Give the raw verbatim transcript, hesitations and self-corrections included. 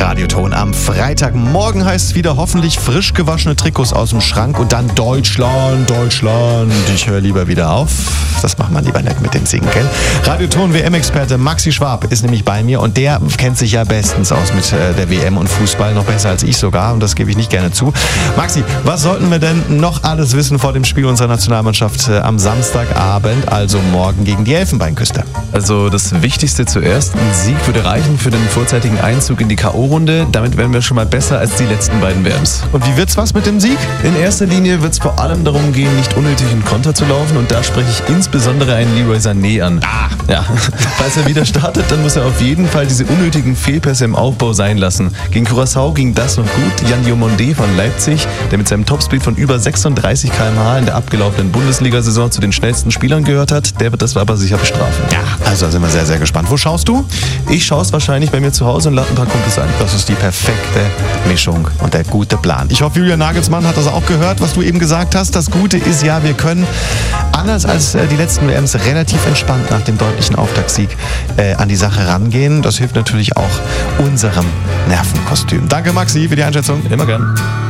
Radioton am Freitagmorgen heißt es wieder hoffentlich frisch gewaschene Trikots aus dem Schrank und dann Deutschland, Deutschland. Ich höre lieber wieder auf. Das macht man lieber nicht mit dem Singen, gell? Radioton W M-Experte Maxi Schwab ist nämlich bei mir und der kennt sich ja bestens aus mit äh, der W M und Fußball, noch besser als ich sogar und das gebe ich nicht gerne zu. Maxi, was sollten wir denn noch alles wissen vor dem Spiel unserer Nationalmannschaft äh, am Samstagabend, also morgen gegen die Elfenbeinküste? Also das Wichtigste zuerst, ein Sieg würde reichen für den vorzeitigen Einzug in die K O-Runde. Damit wären wir schon mal besser als die letzten beiden W Ms. Und wie wird's was mit dem Sieg? In erster Linie wird es vor allem darum gehen, nicht unnötig in Konter zu laufen und da spreche ich insbesondere einen Leroy Sané an. Ah. Ja, falls er wieder startet, dann muss er auf jeden Fall diese unnötigen Fehlpässe im Aufbau sein lassen. Gegen Curaçao ging das noch gut. Jan Diomande von Leipzig, der mit seinem Topspeed von über sechsunddreißig Kilometer pro Stunde in der abgelaufenen Bundesliga-Saison zu den schnellsten Spielern gehört hat, der wird das aber sicher bestrafen. Ja, also da sind wir sehr, sehr gespannt. Wo schaust du? Ich schaue es wahrscheinlich bei mir zu Hause und lade ein paar Kumpels ein. Das ist die perfekte Mischung und der gute Plan. Ich hoffe, Julian Nagelsmann hat das auch gehört, was du eben gesagt hast. Das Gute ist ja, wir können anders als äh, die letzten W Ms relativ entspannt nach dem deutlichen Auftaktsieg äh, an die Sache rangehen. Das hilft natürlich auch unserem Nervenkostüm. Danke Maxi für die Einschätzung. Immer gern.